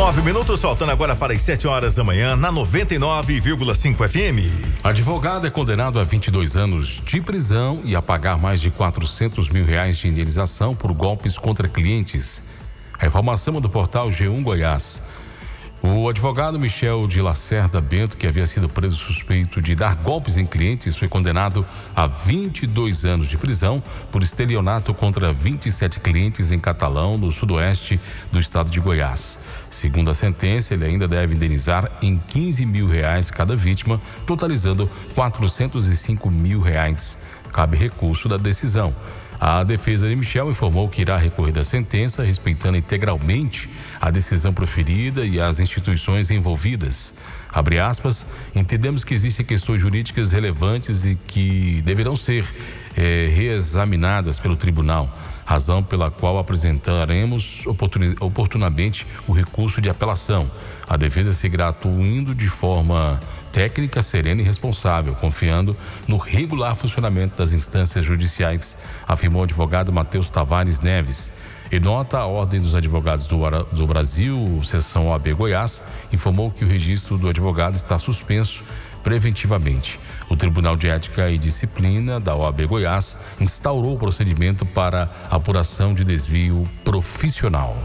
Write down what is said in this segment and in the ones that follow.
9 minutos, faltando agora para as 7 horas da manhã, na 99,5 FM. Advogado é condenado a 22 anos de prisão e a pagar mais de R$400 mil de indenização por golpes contra clientes. A informação é do portal G1 Goiás. O advogado Michel de Lacerda Bento, que havia sido preso suspeito de dar golpes em clientes, foi condenado a 22 anos de prisão por estelionato contra 27 clientes em Catalão, no sudoeste do estado de Goiás. Segundo a sentença, ele ainda deve indenizar em R$15 mil cada vítima, totalizando R$405 mil. Cabe recurso da decisão. A defesa de Michel informou que irá recorrer da sentença, respeitando integralmente a decisão proferida e as instituições envolvidas. Abre aspas, entendemos que existem questões jurídicas relevantes e que deverão ser reexaminadas pelo tribunal, razão pela qual apresentaremos oportunamente o recurso de apelação. A defesa seguirá atuando de forma técnica, serena e responsável, confiando no regular funcionamento das instâncias judiciais, afirmou o advogado Matheus Tavares Neves. Em nota, a Ordem dos Advogados do Brasil, seção OAB Goiás, informou que o registro do advogado está suspenso preventivamente. O Tribunal de Ética e Disciplina da OAB Goiás instaurou o procedimento para apuração de desvio profissional.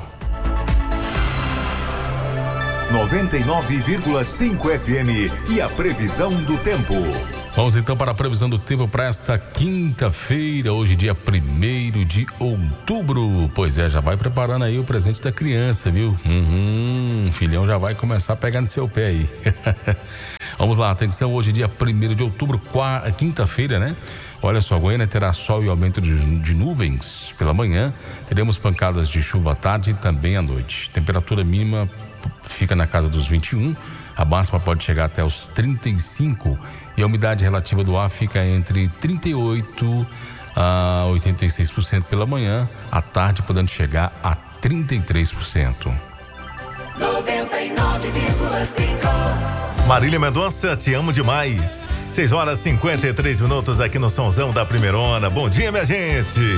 99,5 FM e a previsão do tempo. Vamos então para a previsão do tempo para esta quinta-feira, hoje dia 1º de outubro. Pois é, já vai preparando aí o presente da criança, viu? Filhão já vai começar a pegar no seu pé aí. Vamos lá, atenção, hoje dia 1º de outubro, quinta-feira, né? Olha só, Goiânia terá sol e aumento de nuvens pela manhã. Teremos pancadas de chuva à tarde e também à noite. Temperatura mínima fica na casa dos 21, a máxima pode chegar até os 35 e a umidade relativa do ar fica entre 38 a 86% pela manhã, à tarde podendo chegar a 33%. 99,5. Marília Mendonça, te amo demais. 6 horas e 53 minutos aqui no Sonzão da Primeirona. Bom dia, minha gente.